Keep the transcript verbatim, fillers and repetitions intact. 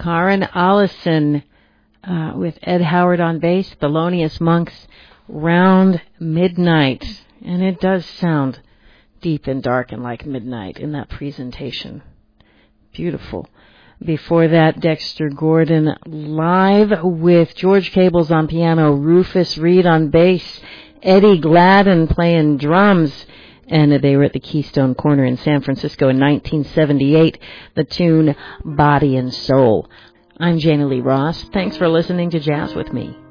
Karen Allison uh, with Ed Howard on bass, Thelonious Monk's Round Midnight. And it does sound deep and dark and like midnight in that presentation. Beautiful. Before that, Dexter Gordon live with George Cables on piano, Rufus Reed on bass, Eddie Gladden playing drums, and they were at the Keystone Corner in San Francisco in nineteen seventy-eight, the tune Body and Soul. I'm Jana Lee Ross. Thanks for listening to Jazz with Me.